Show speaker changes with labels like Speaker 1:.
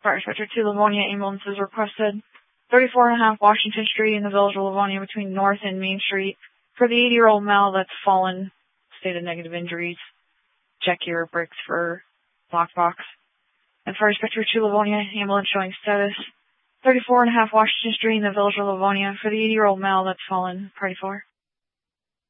Speaker 1: Fire Inspector 2 Livonia, ambulance is requested. 34.5 Washington Street in the village of Livonia between North and Main Street for the 80-year-old male that's fallen, state of negative injuries. Check your bricks for lockbox. And Fire Inspector 2 Livonia, ambulance showing status. 34.5 Washington Street in the village of Livonia for the 80-year-old male that's fallen, party 4.